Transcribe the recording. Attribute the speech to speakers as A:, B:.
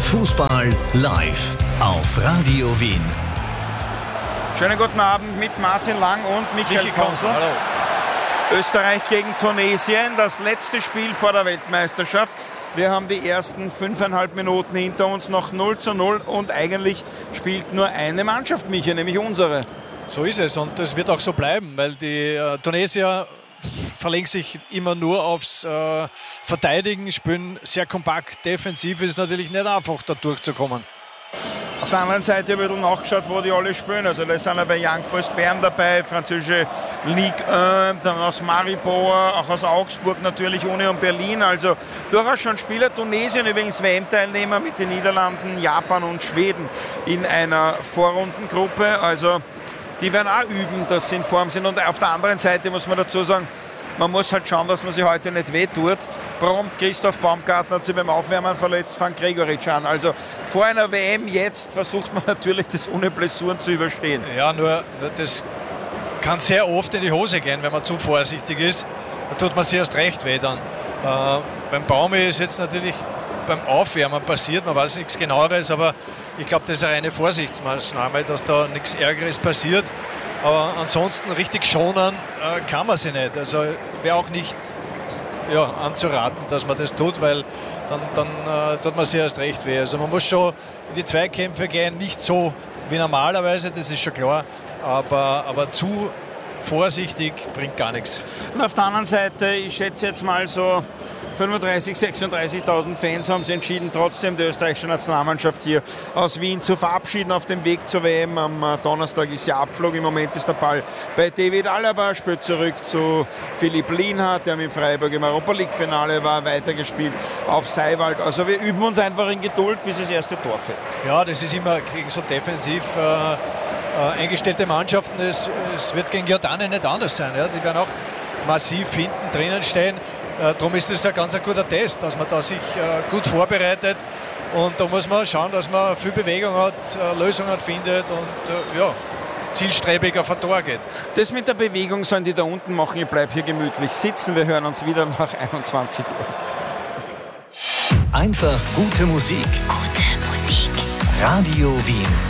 A: Fußball live auf Radio Wien.
B: Schönen guten Abend mit Martin Lang und Michael Konzel.
C: Hallo.
B: Österreich gegen Tunesien, das letzte Spiel vor der Weltmeisterschaft. Wir haben die ersten 5,5 Minuten hinter uns, noch 0:0 und eigentlich spielt nur eine Mannschaft, Michael, nämlich unsere.
C: So ist es und das wird auch so bleiben, weil die Tunesier verlegen sich immer nur aufs Verteidigen, spielen sehr kompakt, defensiv ist natürlich nicht einfach, da durchzukommen.
B: Auf der anderen Seite habe ich ein bisschen nachgeschaut, wo die alle spielen. Also da sind ja bei Young Boys Bern dabei, französische Ligue 1, dann aus Maribor, auch aus Augsburg natürlich, Union Berlin. Also durchaus schon Spieler. Tunesien übrigens WM-Teilnehmer mit den Niederlanden, Japan und Schweden in einer Vorrundengruppe. Also die werden auch üben, dass sie in Form sind. Und auf der anderen Seite muss man dazu sagen, man muss halt schauen, dass man sich heute nicht wehtut. Prompt Christoph Baumgartner hat sich beim Aufwärmen verletzt, fängt Gregoritsch an. Also vor einer WM jetzt versucht man natürlich, das ohne Blessuren zu überstehen.
C: Ja, nur das kann sehr oft in die Hose gehen, wenn man zu vorsichtig ist. Da tut man sich erst recht weh dann. Beim Baumi ist jetzt natürlich beim Aufwärmen passiert, man weiß nichts Genaueres, aber ich glaube, das ist eine reine Vorsichtsmaßnahme, dass da nichts Ärgeres passiert. Aber ansonsten richtig schonen kann man sie nicht. Also wäre auch nicht anzuraten, dass man das tut, weil dann tut man sich erst recht weh. Also man muss schon in die Zweikämpfe gehen, nicht so wie normalerweise, das ist schon klar, aber zu vorsichtig bringt gar nichts.
B: Und auf der anderen Seite, ich schätze jetzt mal so 35.000, 36.000 Fans haben sich entschieden, trotzdem die österreichische Nationalmannschaft hier aus Wien zu verabschieden auf dem Weg zur WM. Am Donnerstag ist ja Abflug. Im Moment ist der Ball bei David Alaba, spielt zurück zu Philipp Lienhardt, der mit Freiburg im Europa-League-Finale war, weitergespielt auf Seiwald. Also wir üben uns einfach in Geduld, bis das erste Tor fällt.
C: Ja, das ist immer gegen so defensiv eingestellte Mannschaften. Es wird gegen Jordanien nicht anders sein. Ja? Die werden auch massiv hinten drinnen stehen. Darum ist es ein ganz guter Test, dass man da sich gut vorbereitet und da muss man schauen, dass man viel Bewegung hat, Lösungen findet und zielstrebig auf ein Tor geht.
B: Das mit der Bewegung sollen die da unten machen. Ich bleibe hier gemütlich sitzen. Wir hören uns wieder nach 21 Uhr.
A: Einfach gute Musik.
D: Gute Musik.
A: Radio Wien.